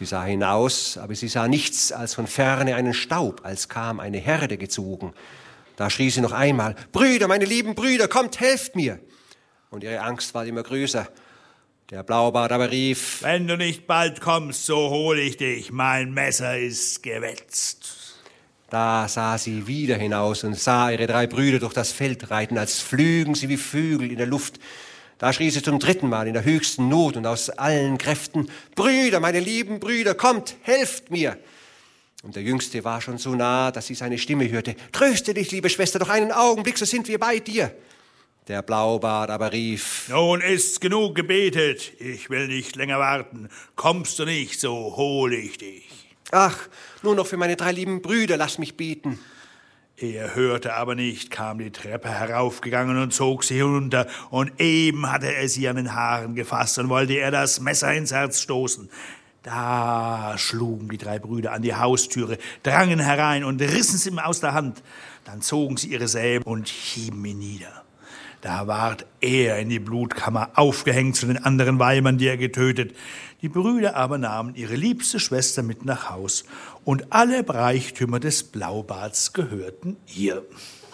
Sie sah hinaus, aber sie sah nichts als von ferne einen Staub, als kam eine Herde gezogen. Da schrie sie noch einmal, »Brüder, meine lieben Brüder, kommt, helft mir!« Und ihre Angst war immer größer. Der Blaubart aber rief, »Wenn du nicht bald kommst, so hole ich dich, mein Messer ist gewetzt.« Da sah sie wieder hinaus und sah ihre 3 Brüder durch das Feld reiten, als flügen sie wie Vögel in der Luft. Da schrie sie zum 3. Mal in der höchsten Not und aus allen Kräften, »Brüder, meine lieben Brüder, kommt, helft mir!« Und der Jüngste war schon so nah, dass sie seine Stimme hörte, »Tröste dich, liebe Schwester, doch einen Augenblick, so sind wir bei dir.« Der Blaubart aber rief, »Nun ist's genug gebetet, ich will nicht länger warten. Kommst du nicht, so hole ich dich.« »Ach, nur noch für meine 3 lieben Brüder, lass mich beten.« Er hörte aber nicht, kam die Treppe heraufgegangen und zog sie hinunter, und eben hatte er sie an den Haaren gefasst und wollte er das Messer ins Herz stoßen. Da schlugen die 3 Brüder an die Haustüre, drangen herein und rissen sie ihm aus der Hand. Dann zogen sie ihre Säbel und hieben ihn nieder. Da ward er in die Blutkammer aufgehängt zu den anderen Weibern, die er getötet. Die Brüder aber nahmen ihre liebste Schwester mit nach Haus, und alle Reichtümer des Blaubarts gehörten ihr.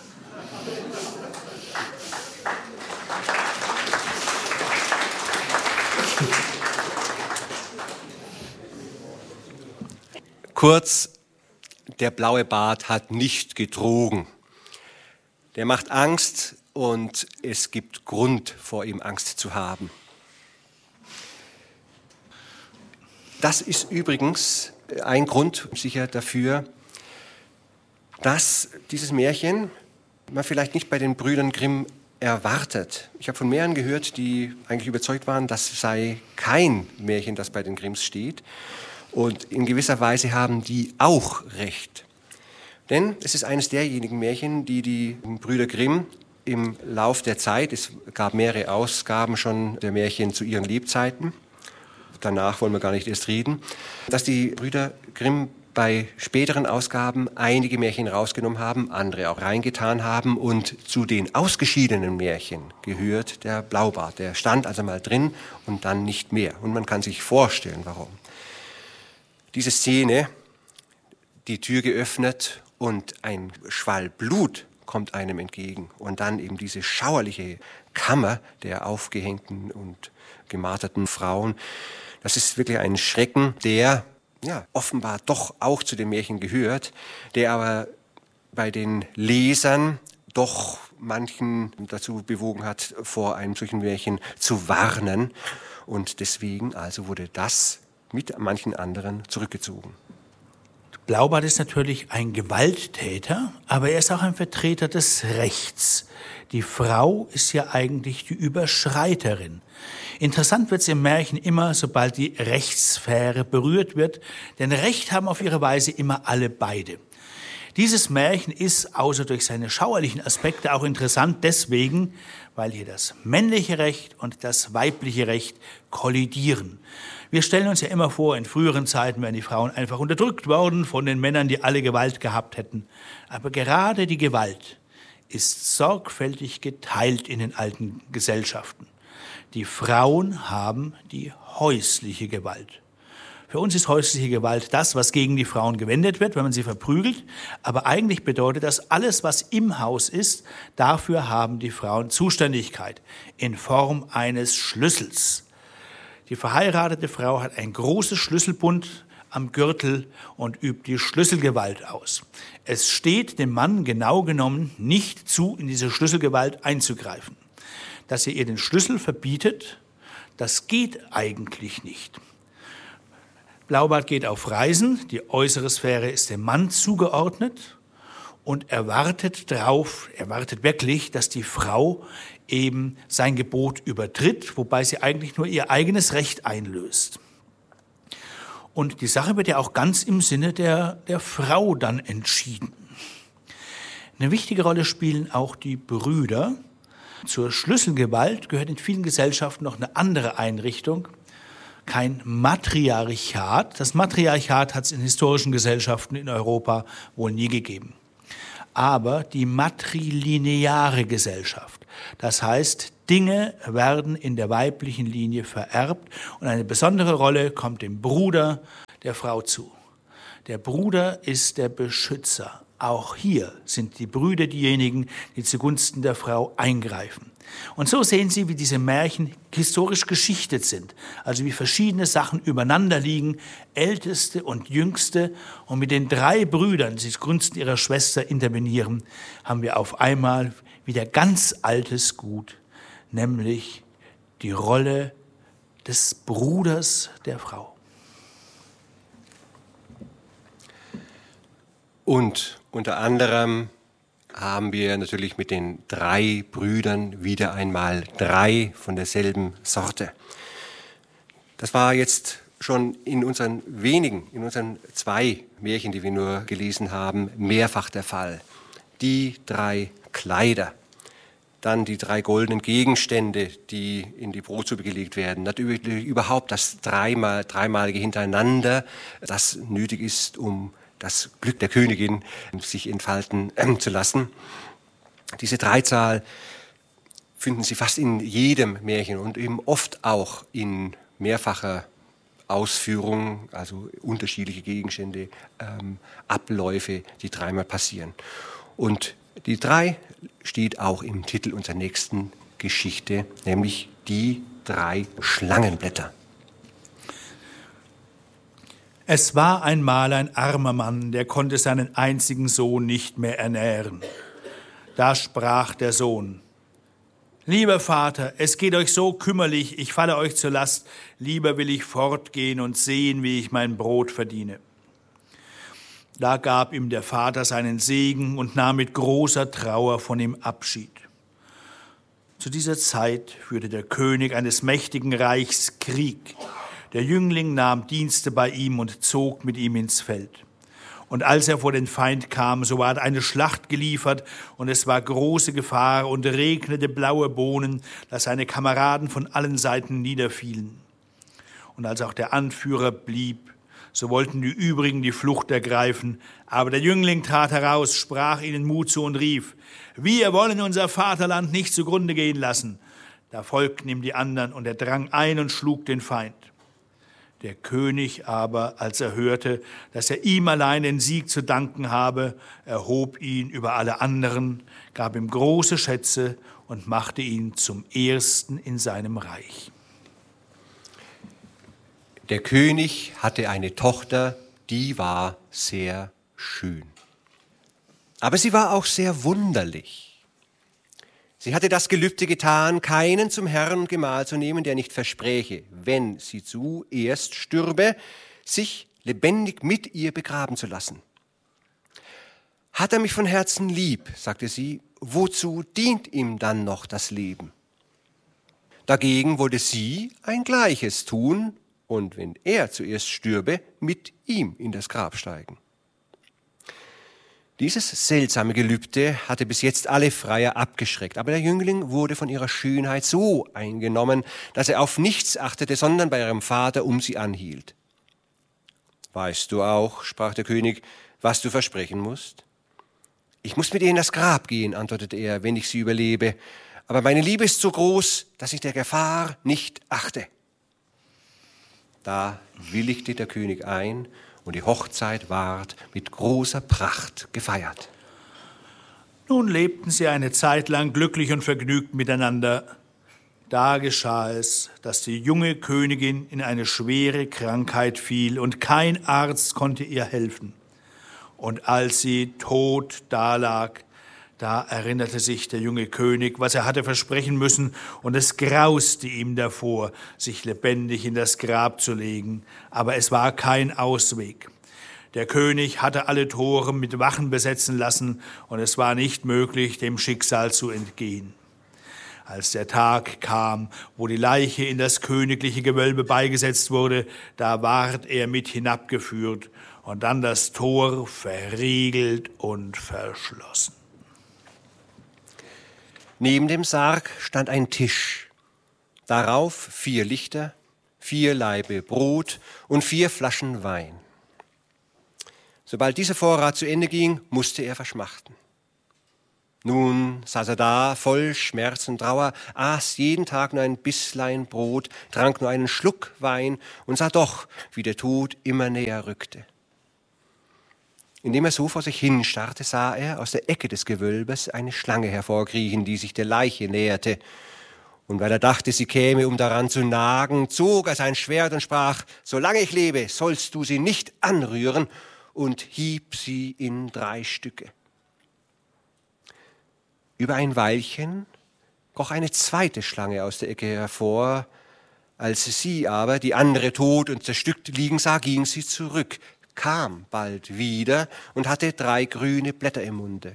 Kurz, der blaue Bart hat nicht getrogen. Der macht Angst und es gibt Grund, vor ihm Angst zu haben. Das ist übrigens ein Grund sicher dafür, dass dieses Märchen man vielleicht nicht bei den Brüdern Grimm erwartet. Ich habe von mehreren gehört, die eigentlich überzeugt waren, das sei kein Märchen, das bei den Grimms steht. Und in gewisser Weise haben die auch recht. Denn es ist eines derjenigen Märchen, die die Brüder Grimm im Lauf der Zeit, es gab mehrere Ausgaben schon der Märchen zu ihren Lebzeiten, danach wollen wir gar nicht erst reden, dass die Brüder Grimm bei späteren Ausgaben einige Märchen rausgenommen haben, andere auch reingetan haben, und zu den ausgeschiedenen Märchen gehört der Blaubart. Der stand also mal drin und dann nicht mehr. Und man kann sich vorstellen, warum. Diese Szene, die Tür geöffnet und ein Schwall Blut kommt einem entgegen und dann eben diese schauerliche Kammer der aufgehängten und gemarterten Frauen. Das ist wirklich ein Schrecken, der offenbar doch auch zu den Märchen gehört, der aber bei den Lesern doch manchen dazu bewogen hat, vor einem solchen Märchen zu warnen. Und deswegen also wurde das mit manchen anderen zurückgezogen. Blaubart ist natürlich ein Gewalttäter, aber er ist auch ein Vertreter des Rechts. Die Frau ist ja eigentlich die Überschreiterin. Interessant wird es im Märchen immer, sobald die Rechtssphäre berührt wird, denn Recht haben auf ihre Weise immer alle beide. Dieses Märchen ist, außer durch seine schauerlichen Aspekte, auch interessant deswegen, weil hier das männliche Recht und das weibliche Recht kollidieren. Wir stellen uns ja immer vor, in früheren Zeiten wären die Frauen einfach unterdrückt worden von den Männern, die alle Gewalt gehabt hätten. Aber gerade die Gewalt ist sorgfältig geteilt in den alten Gesellschaften. Die Frauen haben die häusliche Gewalt. Für uns ist häusliche Gewalt das, was gegen die Frauen gewendet wird, wenn man sie verprügelt. Aber eigentlich bedeutet das, alles, was im Haus ist, dafür haben die Frauen Zuständigkeit in Form eines Schlüssels. Die verheiratete Frau hat ein großes Schlüsselbund am Gürtel und übt die Schlüsselgewalt aus. Es steht dem Mann genau genommen nicht zu, in diese Schlüsselgewalt einzugreifen. Dass er ihr den Schlüssel verbietet, das geht eigentlich nicht. Blaubart geht auf Reisen, die äußere Sphäre ist dem Mann zugeordnet und er wartet wirklich, dass die Frau eben sein Gebot übertritt, wobei sie eigentlich nur ihr eigenes Recht einlöst. Und die Sache wird ja auch ganz im Sinne der Frau dann entschieden. Eine wichtige Rolle spielen auch die Brüder. Zur Schlüsselgewalt gehört in vielen Gesellschaften noch eine andere Einrichtung, kein Matriarchat. Das Matriarchat hat es in historischen Gesellschaften in Europa wohl nie gegeben. Aber die matrilineare Gesellschaft, das heißt, Dinge werden in der weiblichen Linie vererbt und eine besondere Rolle kommt dem Bruder, der Frau zu. Der Bruder ist der Beschützer. Auch hier sind die Brüder diejenigen, die zugunsten der Frau eingreifen. Und so sehen Sie, wie diese Märchen historisch geschichtet sind, also wie verschiedene Sachen übereinander liegen, älteste und jüngste, und mit den 3 Brüdern, die zugunsten ihrer Schwester intervenieren, haben wir auf einmal wieder ganz altes Gut, nämlich die Rolle des Bruders der Frau. Und unter anderem haben wir natürlich mit den 3 Brüdern wieder einmal 3 von derselben Sorte. Das war jetzt schon in unseren 2 Märchen, die wir nur gelesen haben, mehrfach der Fall. Die 3 Kleider, dann die 3 goldenen Gegenstände, die in die Brotsuppe gelegt werden. Natürlich überhaupt das dreimalige hintereinander, das nötig ist, um das Glück der Königin sich entfalten zu lassen. Diese Dreizahl finden Sie fast in jedem Märchen und eben oft auch in mehrfacher Ausführung, also unterschiedliche Gegenstände, Abläufe, die 3-mal passieren. Und die 3 steht auch im Titel unserer nächsten Geschichte, nämlich die 3 Schlangenblätter. Es war einmal ein armer Mann, der konnte seinen einzigen Sohn nicht mehr ernähren. Da sprach der Sohn: Lieber Vater, es geht euch so kümmerlich, ich falle euch zur Last, lieber will ich fortgehen und sehen, wie ich mein Brot verdiene. Da gab ihm der Vater seinen Segen und nahm mit großer Trauer von ihm Abschied. Zu dieser Zeit führte der König eines mächtigen Reichs Krieg. Der Jüngling nahm Dienste bei ihm und zog mit ihm ins Feld. Und als er vor den Feind kam, so ward eine Schlacht geliefert, und es war große Gefahr und regnete blaue Bohnen, dass seine Kameraden von allen Seiten niederfielen. Und als auch der Anführer blieb, so wollten die übrigen die Flucht ergreifen. Aber der Jüngling trat heraus, sprach ihnen Mut zu und rief: Wir wollen unser Vaterland nicht zugrunde gehen lassen. Da folgten ihm die anderen, und er drang ein und schlug den Feind. Der König aber, als er hörte, dass er ihm allein den Sieg zu danken habe, erhob ihn über alle anderen, gab ihm große Schätze und machte ihn zum Ersten in seinem Reich. Der König hatte eine Tochter, die war sehr schön. Aber sie war auch sehr wunderlich. Sie hatte das Gelübde getan, keinen zum Herrn und Gemahl zu nehmen, der nicht verspräche, wenn sie zuerst stürbe, sich lebendig mit ihr begraben zu lassen. Hat er mich von Herzen lieb, sagte sie, wozu dient ihm dann noch das Leben? Dagegen wollte sie ein Gleiches tun und wenn er zuerst stürbe, mit ihm in das Grab steigen. Dieses seltsame Gelübde hatte bis jetzt alle Freier abgeschreckt, aber der Jüngling wurde von ihrer Schönheit so eingenommen, dass er auf nichts achtete, sondern bei ihrem Vater um sie anhielt. Weißt du auch, sprach der König, was du versprechen musst? Ich muss mit ihr in das Grab gehen, antwortete er, wenn ich sie überlebe, aber meine Liebe ist so groß, dass ich der Gefahr nicht achte. Da willigte der König ein, und die Hochzeit ward mit großer Pracht gefeiert. Nun lebten sie eine Zeit lang glücklich und vergnügt miteinander. Da geschah es, dass die junge Königin in eine schwere Krankheit fiel, und kein Arzt konnte ihr helfen. Und als sie tot dalag, da erinnerte sich der junge König, was er hatte versprechen müssen, und es grauste ihm davor, sich lebendig in das Grab zu legen. Aber es war kein Ausweg. Der König hatte alle Tore mit Wachen besetzen lassen, und es war nicht möglich, dem Schicksal zu entgehen. Als der Tag kam, wo die Leiche in das königliche Gewölbe beigesetzt wurde, da ward er mit hinabgeführt und dann das Tor verriegelt und verschlossen. Neben dem Sarg stand ein Tisch, darauf 4 Lichter, 4 Laibe Brot und 4 Flaschen Wein. Sobald dieser Vorrat zu Ende ging, musste er verschmachten. Nun saß er da, voll Schmerz und Trauer, aß jeden Tag nur ein Bisslein Brot, trank nur einen Schluck Wein und sah doch, wie der Tod immer näher rückte. Indem er so vor sich hinstarrte, sah er aus der Ecke des Gewölbes eine Schlange hervorkriechen, die sich der Leiche näherte. Und weil er dachte, sie käme, um daran zu nagen, zog er sein Schwert und sprach: Solange ich lebe, sollst du sie nicht anrühren, und hieb sie in 3 Stücke. Über ein Weilchen kroch eine zweite Schlange aus der Ecke hervor. Als sie aber die andere tot und zerstückt liegen sah, ging sie zurück, kam bald wieder und hatte 3 grüne Blätter im Munde.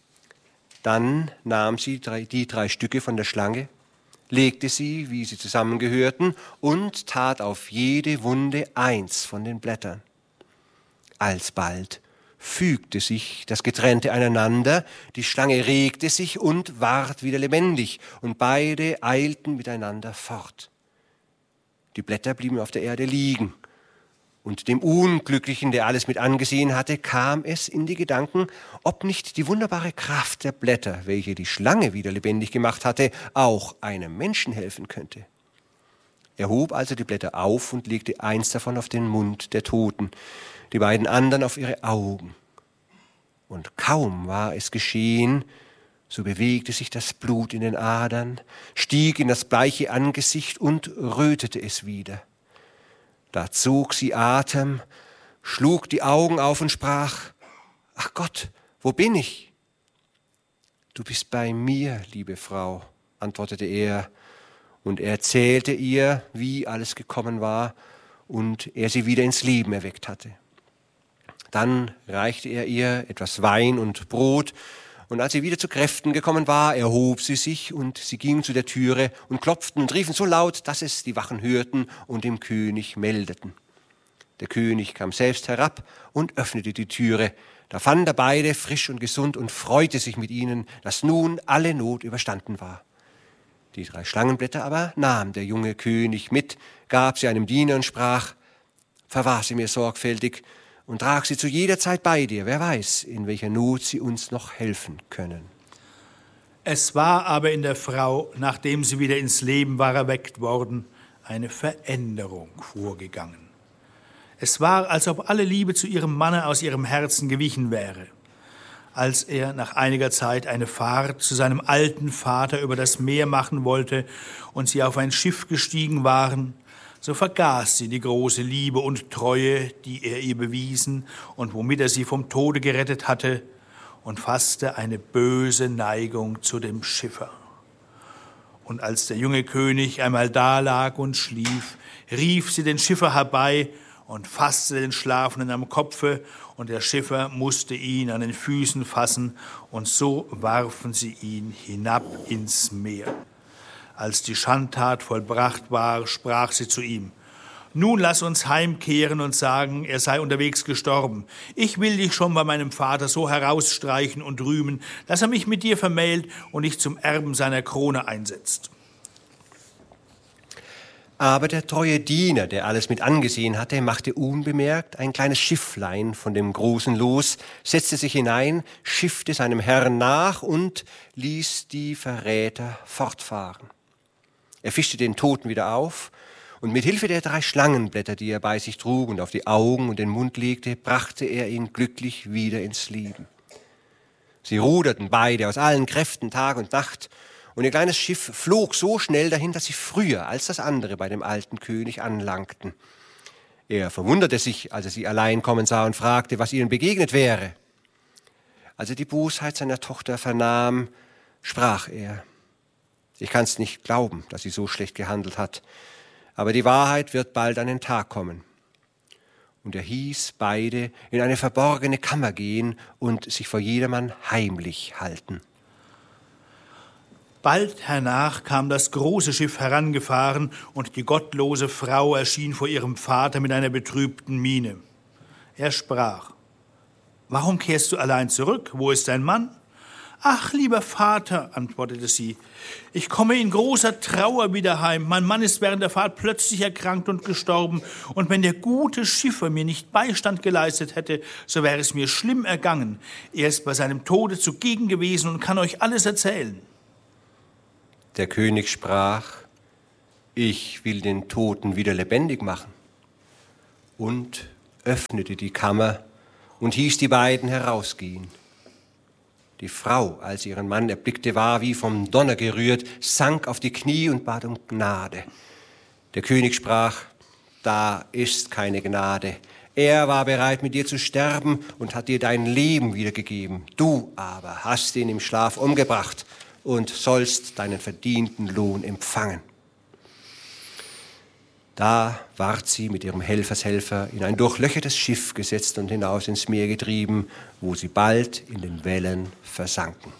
Dann nahm sie die 3 Stücke von der Schlange, legte sie, wie sie zusammengehörten, und tat auf jede Wunde 1 von den Blättern. Alsbald fügte sich das Getrennte aneinander, die Schlange regte sich und ward wieder lebendig, und beide eilten miteinander fort. Die Blätter blieben auf der Erde liegen, und dem Unglücklichen, der alles mit angesehen hatte, kam es in die Gedanken, ob nicht die wunderbare Kraft der Blätter, welche die Schlange wieder lebendig gemacht hatte, auch einem Menschen helfen könnte. Er hob also die Blätter auf und legte 1 davon auf den Mund der Toten, die beiden anderen auf ihre Augen. Und kaum war es geschehen, so bewegte sich das Blut in den Adern, stieg in das bleiche Angesicht und rötete es wieder. Da zog sie Atem, schlug die Augen auf und sprach: Ach Gott, wo bin ich? Du bist bei mir, liebe Frau, antwortete er, und er erzählte ihr, wie alles gekommen war und er sie wieder ins Leben erweckt hatte. Dann reichte er ihr etwas Wein und Brot, und als sie wieder zu Kräften gekommen war, erhob sie sich, und sie gingen zu der Türe und klopften und riefen so laut, dass es die Wachen hörten und dem König meldeten. Der König kam selbst herab und öffnete die Türe. Da fand er beide frisch und gesund und freute sich mit ihnen, dass nun alle Not überstanden war. Die 3 Schlangenblätter aber nahm der junge König mit, gab sie einem Diener und sprach: Verwahr sie mir sorgfältig und trag sie zu jeder Zeit bei dir. Wer weiß, in welcher Not sie uns noch helfen können. Es war aber in der Frau, nachdem sie wieder ins Leben war erweckt worden, eine Veränderung vorgegangen. Es war, als ob alle Liebe zu ihrem Manne aus ihrem Herzen gewichen wäre. Als er nach einiger Zeit eine Fahrt zu seinem alten Vater über das Meer machen wollte und sie auf ein Schiff gestiegen waren, so vergaß sie die große Liebe und Treue, die er ihr bewiesen und womit er sie vom Tode gerettet hatte, und fasste eine böse Neigung zu dem Schiffer. Und als der junge König einmal dalag und schlief, rief sie den Schiffer herbei und fasste den Schlafenden am Kopfe, und der Schiffer musste ihn an den Füßen fassen, und so warfen sie ihn hinab ins Meer. Als die Schandtat vollbracht war, sprach sie zu ihm: Nun lass uns heimkehren und sagen, er sei unterwegs gestorben. Ich will dich schon bei meinem Vater so herausstreichen und rühmen, dass er mich mit dir vermählt und dich zum Erben seiner Krone einsetzt. Aber der treue Diener, der alles mit angesehen hatte, machte unbemerkt ein kleines Schifflein von dem Großen los, setzte sich hinein, schiffte seinem Herrn nach und ließ die Verräter fortfahren. Er fischte den Toten wieder auf, und mit Hilfe der 3 Schlangenblätter, die er bei sich trug und auf die Augen und den Mund legte, brachte er ihn glücklich wieder ins Leben. Sie ruderten beide aus allen Kräften Tag und Nacht, und ihr kleines Schiff flog so schnell dahin, dass sie früher als das andere bei dem alten König anlangten. Er verwunderte sich, als er sie allein kommen sah, und fragte, was ihnen begegnet wäre. Als er die Bosheit seiner Tochter vernahm, sprach er: Ich kann's nicht glauben, dass sie so schlecht gehandelt hat, aber die Wahrheit wird bald an den Tag kommen. Und er hieß beide in eine verborgene Kammer gehen und sich vor jedermann heimlich halten. Bald hernach kam das große Schiff herangefahren, und die gottlose Frau erschien vor ihrem Vater mit einer betrübten Miene. Er sprach: Warum kehrst du allein zurück? Wo ist dein Mann? »Ach, lieber Vater«, antwortete sie, »ich komme in großer Trauer wieder heim. Mein Mann ist während der Fahrt plötzlich erkrankt und gestorben. Und wenn der gute Schiffer mir nicht Beistand geleistet hätte, so wäre es mir schlimm ergangen. Er ist bei seinem Tode zugegen gewesen und kann euch alles erzählen.« Der König sprach: »Ich will den Toten wieder lebendig machen.« Und öffnete die Kammer und hieß die beiden herausgehen. Die Frau, als sie ihren Mann erblickte, war wie vom Donner gerührt, sank auf die Knie und bat um Gnade. Der König sprach: »Da ist keine Gnade. Er war bereit, mit dir zu sterben und hat dir dein Leben wiedergegeben. Du aber hast ihn im Schlaf umgebracht und sollst deinen verdienten Lohn empfangen.« Da ward sie mit ihrem Helfershelfer in ein durchlöchertes Schiff gesetzt und hinaus ins Meer getrieben, wo sie bald in den Wellen versanken.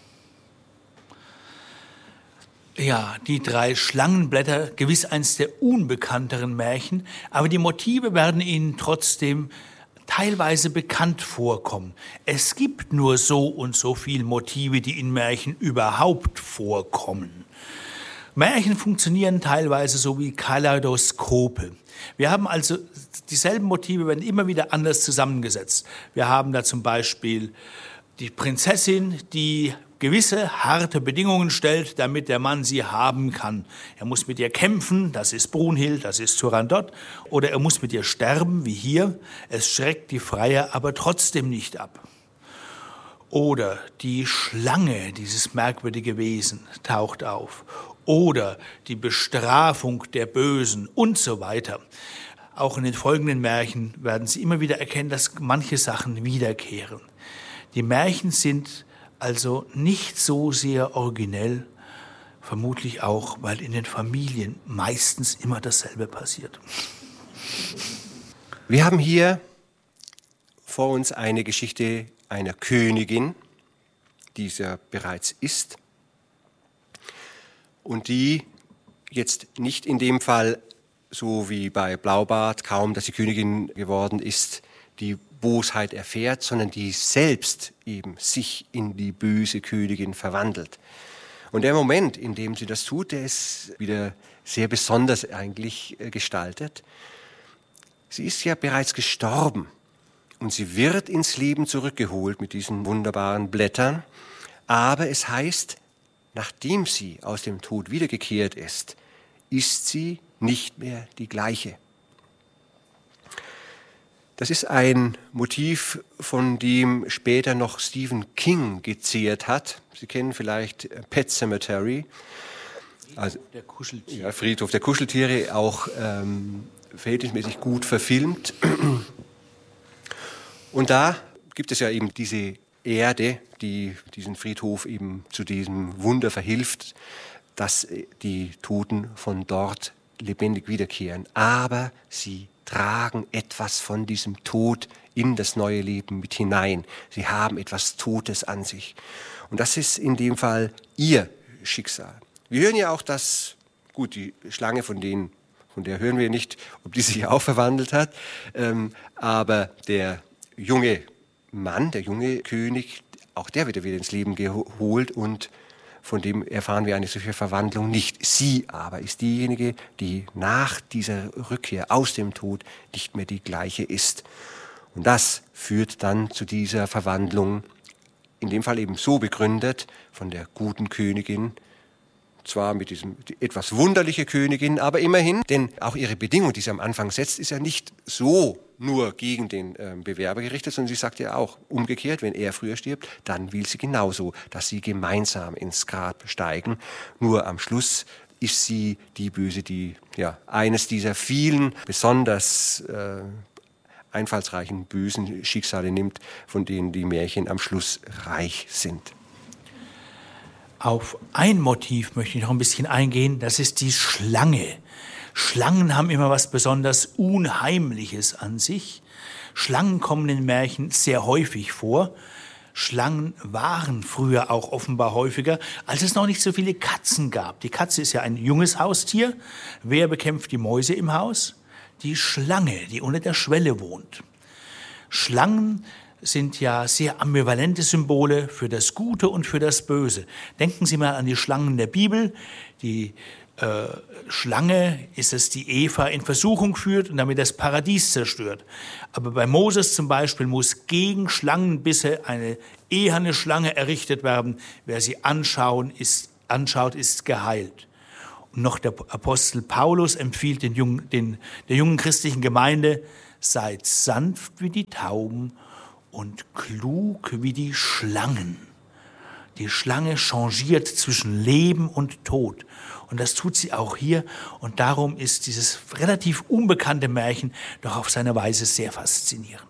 Ja, die 3 Schlangenblätter, gewiss eins der unbekannteren Märchen, aber die Motive werden Ihnen trotzdem teilweise bekannt vorkommen. Es gibt nur so und so viele Motive, die in Märchen überhaupt vorkommen. Märchen funktionieren teilweise so wie Kaleidoskope. Wir haben also dieselben Motive, werden immer wieder anders zusammengesetzt. Wir haben da zum Beispiel die Prinzessin, die gewisse harte Bedingungen stellt, damit der Mann sie haben kann. Er muss mit ihr kämpfen, das ist Brunhild, das ist Turandot, oder er muss mit ihr sterben, wie hier. Es schreckt die Freier aber trotzdem nicht ab. Oder die Schlange, dieses merkwürdige Wesen, taucht auf. Oder die Bestrafung der Bösen und so weiter. Auch in den folgenden Märchen werden Sie immer wieder erkennen, dass manche Sachen wiederkehren. Die Märchen sind also nicht so sehr originell, vermutlich auch, weil in den Familien meistens immer dasselbe passiert. Wir haben hier vor uns eine Geschichte einer Königin, die es ja bereits ist, und die jetzt nicht in dem Fall, so wie bei Blaubart, kaum dass sie Königin geworden ist, die Bosheit erfährt, sondern die selbst eben sich in die böse Königin verwandelt. Und der Moment, in dem sie das tut, der ist wieder sehr besonders eigentlich gestaltet. Sie ist ja bereits gestorben und sie wird ins Leben zurückgeholt mit diesen wunderbaren Blättern, aber es heißt, nachdem sie aus dem Tod wiedergekehrt ist sie nicht mehr die gleiche. Das ist ein Motiv, von dem später noch Stephen King gezehrt hat. Sie kennen vielleicht Pet Sematary. Also, der Kuscheltiere. Ja, Friedhof der Kuscheltiere, auch verhältnismäßig gut verfilmt. Und da gibt es ja eben diese Erde, die diesen Friedhof eben zu diesem Wunder verhilft, dass die Toten von dort lebendig wiederkehren. Aber sie tragen etwas von diesem Tod in das neue Leben mit hinein. Sie haben etwas Totes an sich. Und das ist in dem Fall ihr Schicksal. Wir hören ja auch, dass, gut, die Schlange von der hören wir nicht, ob die sich auch verwandelt hat, aber der junge Mann, der junge König, auch der wird wieder ins Leben geholt und von dem erfahren wir eine solche Verwandlung nicht. Sie aber ist diejenige, die nach dieser Rückkehr aus dem Tod nicht mehr die gleiche ist. Und das führt dann zu dieser Verwandlung, in dem Fall eben so begründet, von der guten Königin, zwar mit diesem etwas wunderliche Königin, aber immerhin, denn auch ihre Bedingung, die sie am Anfang setzt, ist ja nicht so nur gegen den Bewerber gerichtet, sondern sie sagt ja auch umgekehrt, wenn er früher stirbt, dann will sie genauso, dass sie gemeinsam ins Grab steigen. Nur am Schluss ist sie die Böse, die ja eines dieser vielen besonders einfallsreichen bösen Schicksale nimmt, von denen die Märchen am Schluss reich sind. Auf ein Motiv möchte ich noch ein bisschen eingehen, das ist die Schlange. Schlangen haben immer was besonders Unheimliches an sich. Schlangen kommen in Märchen sehr häufig vor. Schlangen waren früher auch offenbar häufiger, als es noch nicht so viele Katzen gab. Die Katze ist ja ein junges Haustier. Wer bekämpft die Mäuse im Haus? Die Schlange, die unter der Schwelle wohnt. Schlangen sind ja sehr ambivalente Symbole für das Gute und für das Böse. Denken Sie mal an die Schlangen der Bibel. Die Schlange ist es, die Eva in Versuchung führt und damit das Paradies zerstört. Aber bei Moses zum Beispiel muss gegen Schlangenbisse eine eherne Schlange errichtet werden. Wer sie anschaut, ist geheilt. Und noch der Apostel Paulus empfiehlt der jungen christlichen Gemeinde, seid sanft wie die Tauben und klug wie die Schlangen. Die Schlange changiert zwischen Leben und Tod. Und das tut sie auch hier. Und darum ist dieses relativ unbekannte Märchen doch auf seine Weise sehr faszinierend.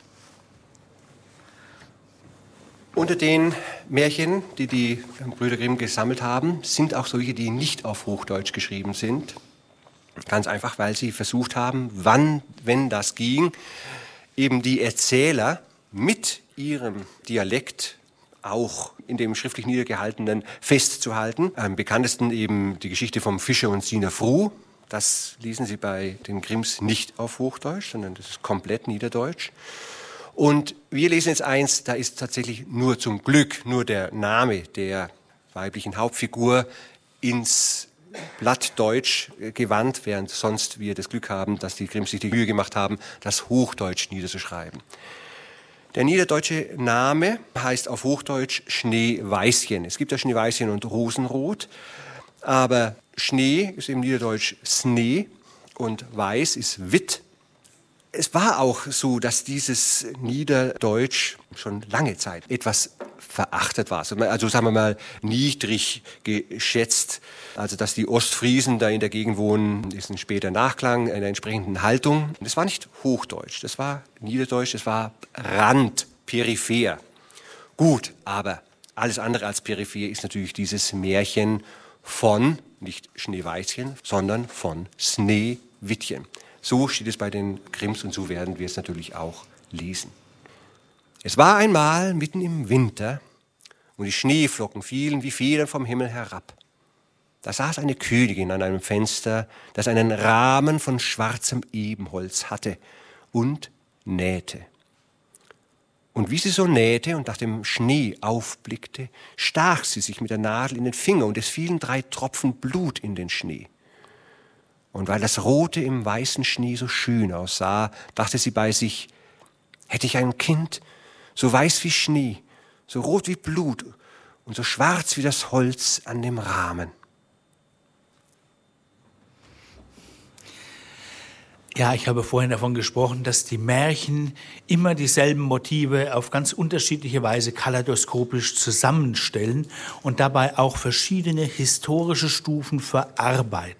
Unter den Märchen, die die Brüder Grimm gesammelt haben, sind auch solche, die nicht auf Hochdeutsch geschrieben sind. Ganz einfach, weil sie versucht haben, wenn das ging, eben die Erzähler mit ihrem Dialekt auch in dem schriftlich Niedergehaltenen festzuhalten. Am bekanntesten eben die Geschichte vom Fischer und Sina Fru. Das lesen Sie bei den Grimms nicht auf Hochdeutsch, sondern das ist komplett Niederdeutsch. Und wir lesen jetzt eins, da ist tatsächlich zum Glück nur der Name der weiblichen Hauptfigur ins Plattdeutsch gewandt, während sonst wir das Glück haben, dass die Grimms sich die Mühe gemacht haben, das Hochdeutsch niederzuschreiben. Der niederdeutsche Name heißt auf Hochdeutsch Schneeweißchen. Es gibt ja Schneeweißchen und Rosenrot, aber Schnee ist im Niederdeutsch Snee und Weiß ist Witt. Es war auch so, dass dieses Niederdeutsch schon lange Zeit etwas verachtet war. Also sagen wir mal niedrig geschätzt. Also dass die Ostfriesen da in der Gegend wohnen, ist ein später Nachklang einer entsprechenden Haltung. Das war nicht Hochdeutsch, das war Niederdeutsch, das war Rand, peripher. Gut, aber alles andere als peripher ist natürlich dieses Märchen von, nicht Schneeweißchen, sondern von Sneewittchen. So steht es bei den Grimms und so werden wir es natürlich auch lesen. Es war einmal mitten im Winter und die Schneeflocken fielen wie Federn vom Himmel herab. Da saß eine Königin an einem Fenster, das einen Rahmen von schwarzem Ebenholz hatte und nähte. Und wie sie so nähte und nach dem Schnee aufblickte, stach sie sich mit der Nadel in den Finger und es fielen 3 Tropfen Blut in den Schnee. Und weil das Rote im weißen Schnee so schön aussah, dachte sie bei sich, hätte ich ein Kind, so weiß wie Schnee, so rot wie Blut und so schwarz wie das Holz an dem Rahmen. Ja, ich habe vorhin davon gesprochen, dass die Märchen immer dieselben Motive auf ganz unterschiedliche Weise kaleidoskopisch zusammenstellen und dabei auch verschiedene historische Stufen verarbeiten.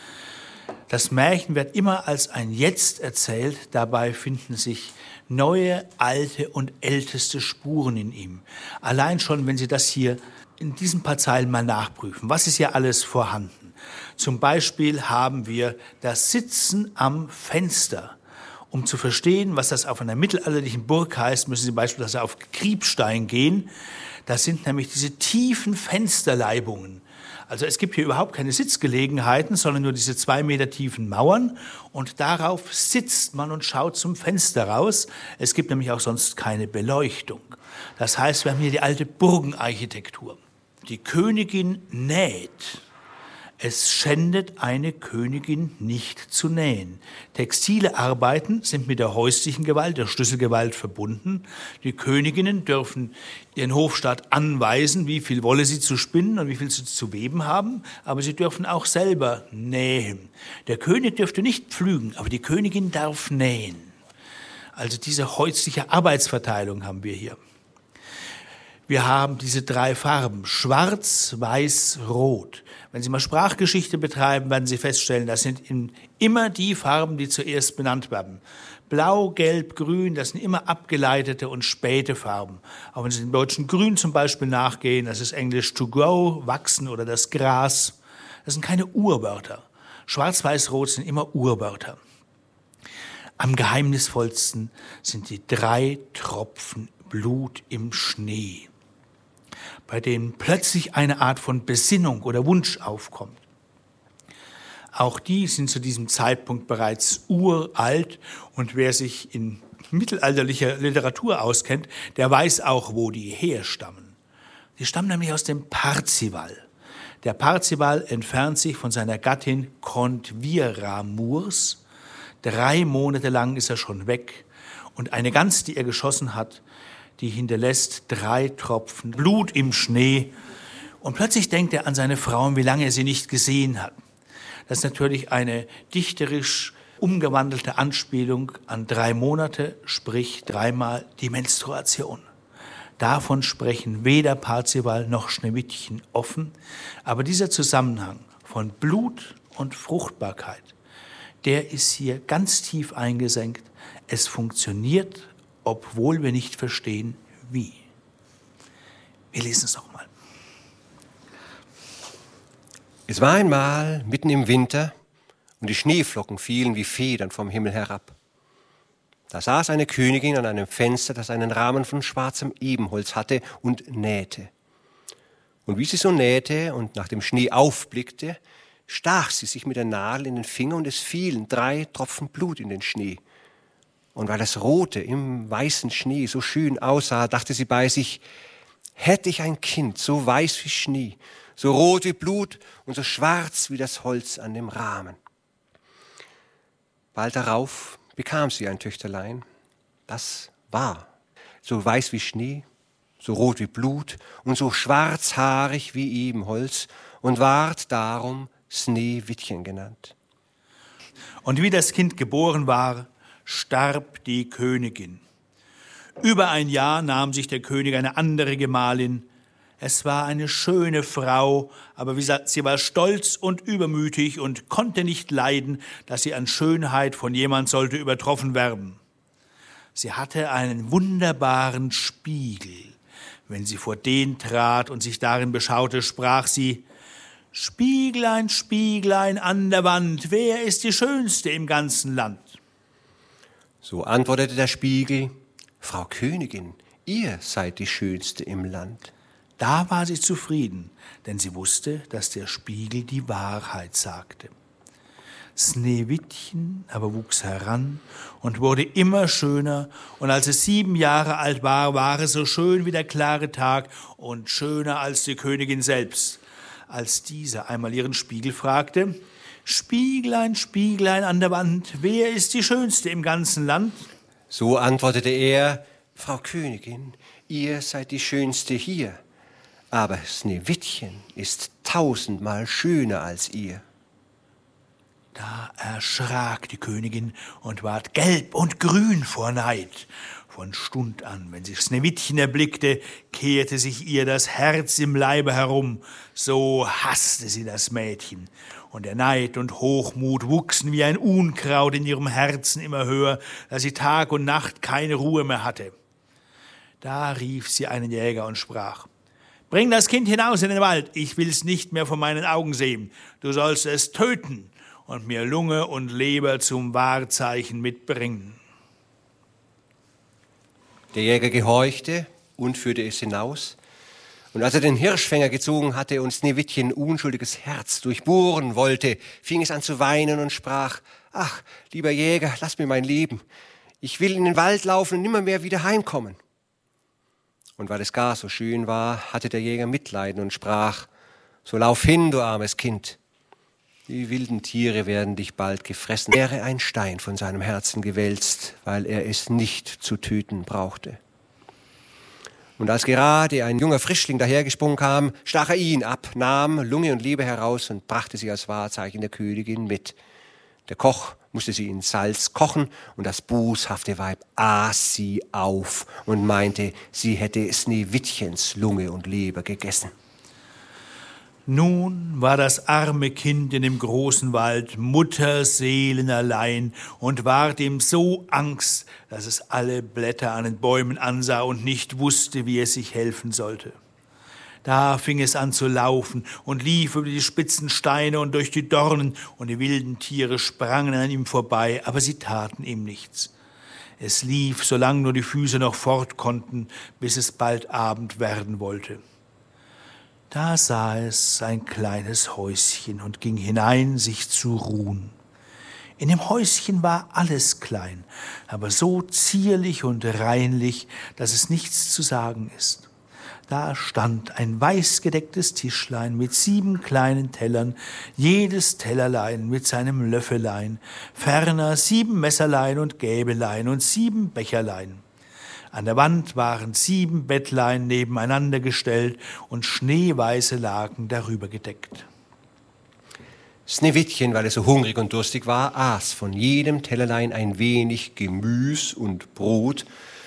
Das Märchen wird immer als ein Jetzt erzählt, dabei finden sich neue, alte und älteste Spuren in ihm. Allein schon, wenn Sie das hier in diesen paar Zeilen mal nachprüfen, was ist hier alles vorhanden? Zum Beispiel haben wir das Sitzen am Fenster. Um zu verstehen, was das auf einer mittelalterlichen Burg heißt, müssen Sie beispielsweise auf Kriebstein gehen. Das sind nämlich diese tiefen Fensterleibungen. Also es gibt hier überhaupt keine Sitzgelegenheiten, sondern nur diese 2 Meter tiefen Mauern und darauf sitzt man und schaut zum Fenster raus. Es gibt nämlich auch sonst keine Beleuchtung. Das heißt, wir haben hier die alte Burgenarchitektur. Die Königin näht. Es schändet eine Königin nicht zu nähen. Textile Arbeiten sind mit der häuslichen Gewalt, der Schlüsselgewalt verbunden. Die Königinnen dürfen ihren Hofstaat anweisen, wie viel Wolle sie zu spinnen und wie viel sie zu weben haben, aber sie dürfen auch selber nähen. Der König dürfte nicht pflügen, aber die Königin darf nähen. Also diese häusliche Arbeitsverteilung haben wir hier. Wir haben diese 3 Farben, schwarz, weiß, rot. Wenn Sie mal Sprachgeschichte betreiben, werden Sie feststellen, das sind immer die Farben, die zuerst benannt werden. Blau, Gelb, Grün, das sind immer abgeleitete und späte Farben. Auch wenn Sie dem deutschen Grün zum Beispiel nachgehen, das ist Englisch to grow, wachsen oder das Gras. Das sind keine Urwörter. Schwarz, Weiß, Rot sind immer Urwörter. Am geheimnisvollsten sind die 3 Tropfen Blut im Schnee, bei denen plötzlich eine Art von Besinnung oder Wunsch aufkommt. Auch die sind zu diesem Zeitpunkt bereits uralt und wer sich in mittelalterlicher Literatur auskennt, der weiß auch, wo die herstammen. Die stammen nämlich aus dem Parzival. Der Parzival entfernt sich von seiner Gattin Contvira Murs. 3 Monate lang ist er schon weg. Und eine Gans, die er geschossen hat, die hinterlässt 3 Tropfen Blut im Schnee. Und plötzlich denkt er an seine Frau, wie lange er sie nicht gesehen hat. Das ist natürlich eine dichterisch umgewandelte Anspielung an 3 Monate, sprich 3-mal die Menstruation. Davon sprechen weder Parzival noch Schneewittchen offen, aber dieser Zusammenhang von Blut und Fruchtbarkeit, der ist hier ganz tief eingesenkt. Es funktioniert, obwohl wir nicht verstehen, wie. Wir lesen es nochmal. Es war einmal mitten im Winter und die Schneeflocken fielen wie Federn vom Himmel herab. Da saß eine Königin an einem Fenster, das einen Rahmen von schwarzem Ebenholz hatte, und nähte. Und wie sie so nähte und nach dem Schnee aufblickte, stach sie sich mit der Nadel in den Finger und es fielen 3 Tropfen Blut in den Schnee. Und weil das Rote im weißen Schnee so schön aussah, dachte sie bei sich, hätte ich ein Kind so weiß wie Schnee, so rot wie Blut und so schwarz wie das Holz an dem Rahmen. Bald darauf bekam sie ein Töchterlein. Das war so weiß wie Schnee, so rot wie Blut und so schwarzhaarig wie Ebenholz und ward darum Sneewittchen genannt. Und wie das Kind geboren war, starb die Königin. Über ein Jahr nahm sich der König eine andere Gemahlin. Es war eine schöne Frau, aber wie gesagt, sie war stolz und übermütig und konnte nicht leiden, dass sie an Schönheit von jemand sollte übertroffen werden. Sie hatte einen wunderbaren Spiegel. Wenn sie vor den trat und sich darin beschaute, sprach sie: Spieglein, Spieglein an der Wand, wer ist die Schönste im ganzen Land? So antwortete der Spiegel: Frau Königin, ihr seid die Schönste im Land. Da war sie zufrieden, denn sie wusste, dass der Spiegel die Wahrheit sagte. Sneewittchen aber wuchs heran und wurde immer schöner, und als es 7 Jahre alt war, war es so schön wie der klare Tag und schöner als die Königin selbst. Als diese einmal ihren Spiegel fragte: Spieglein, Spieglein an der Wand, wer ist die Schönste im ganzen Land? So antwortete er: Frau Königin, ihr seid die Schönste hier, aber Sneewittchen ist 1000-mal schöner als ihr. Da erschrak die Königin und ward gelb und grün vor Neid. Von Stund an, wenn sie Sneewittchen erblickte, kehrte sich ihr das Herz im Leibe herum. So hasste sie das Mädchen. Und der Neid und Hochmut wuchsen wie ein Unkraut in ihrem Herzen immer höher, dass sie Tag und Nacht keine Ruhe mehr hatte. Da rief sie einen Jäger und sprach: Bring das Kind hinaus in den Wald, ich will's nicht mehr vor meinen Augen sehen. Du sollst es töten und mir Lunge und Leber zum Wahrzeichen mitbringen. Der Jäger gehorchte und führte es hinaus. Und als er den Hirschfänger gezogen hatte und Sneewittchen unschuldiges Herz durchbohren wollte, fing es an zu weinen und sprach: Ach, lieber Jäger, lass mir mein Leben. Ich will in den Wald laufen und nimmermehr wieder heimkommen. Und weil es gar so schön war, hatte der Jäger Mitleiden und sprach: So lauf hin, du armes Kind. Die wilden Tiere werden dich bald gefressen. Wäre ein Stein von seinem Herzen gewälzt, weil er es nicht zu töten brauchte. Und als gerade ein junger Frischling dahergesprungen kam, stach er ihn ab, nahm Lunge und Leber heraus und brachte sie als Wahrzeichen der Königin mit. Der Koch musste sie in Salz kochen, und das boshafte Weib aß sie auf und meinte, sie hätte Sneewittchens Lunge und Leber gegessen. Nun war das arme Kind in dem großen Wald mutterseelenallein und ward ihm so Angst, dass es alle Blätter an den Bäumen ansah und nicht wusste, wie es sich helfen sollte. Da fing es an zu laufen und lief über die spitzen Steine und durch die Dornen, und die wilden Tiere sprangen an ihm vorbei, aber sie taten ihm nichts. Es lief, solange nur die Füße noch fort konnten, bis es bald Abend werden wollte. Da sah es ein kleines Häuschen und ging hinein, sich zu ruhen. In dem Häuschen war alles klein, aber so zierlich und reinlich, dass es nichts zu sagen ist. Da stand ein weißgedecktes Tischlein mit 7 kleinen Tellern, jedes Tellerlein mit seinem Löffelein, ferner 7 Messerlein und Gäbelein und 7 Becherlein. An der Wand waren 7 Bettlein nebeneinander gestellt und schneeweiße Laken darüber gedeckt. Sneewittchen, weil es so hungrig und durstig war, aß von jedem Tellerlein ein wenig Gemüs und Brot